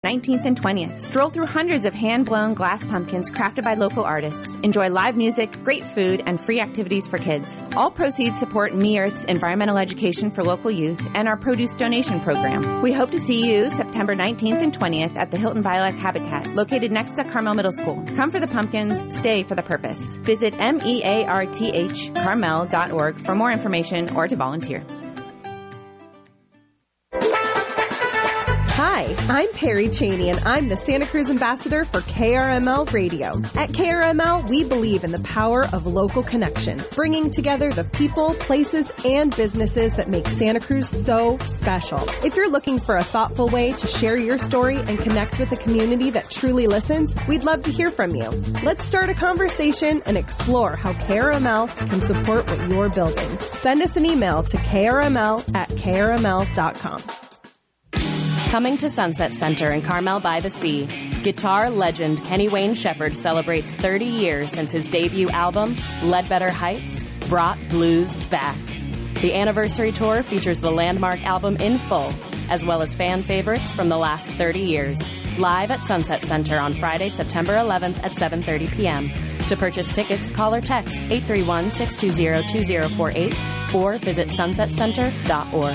19th and 20th. Stroll through hundreds of hand-blown glass pumpkins crafted by local artists. Enjoy live music, great food, and free activities for kids. All proceeds support Me Earth's environmental education for local youth and our produce donation program. We hope to see you September 19th and 20th at the Hilton Biolek Habitat, located next to Carmel Middle School. Come for the pumpkins, stay for the purpose. Visit mearthcarmel.org for more information or to volunteer. Hi, I'm Perry Cheney, and I'm the Santa Cruz Ambassador for KRML Radio. At KRML, we believe in the power of local connection, bringing together the people, places, and businesses that make Santa Cruz so special. If you're looking for a thoughtful way to share your story and connect with a community that truly listens, we'd love to hear from you. Let's start a conversation and explore how KRML can support what you're building. Send us an email to krml@krml.com. Coming to Sunset Center in Carmel by the Sea, guitar legend Kenny Wayne Shepherd celebrates 30 years since his debut album, Ledbetter Heights, brought blues back. The anniversary tour features the landmark album in full, as well as fan favorites from the last 30 years, live at Sunset Center on Friday, September 11th at 7:30 p.m. To purchase tickets, call or text 831-620-2048 or visit sunsetcenter.org.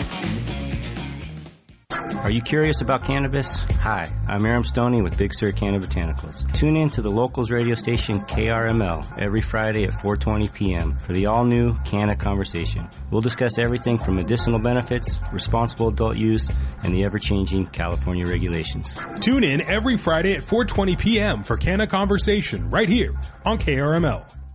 Are you curious about cannabis? Hi, I'm Aram Stoney with Big Sur Canna Botanicals. Tune in to the locals radio station KRML every Friday at 4:20 p.m. for the all-new Canna Conversation. We'll discuss everything from medicinal benefits, responsible adult use, and the ever-changing California regulations. Tune in every Friday at 4:20 p.m. for Canna Conversation right here on KRML.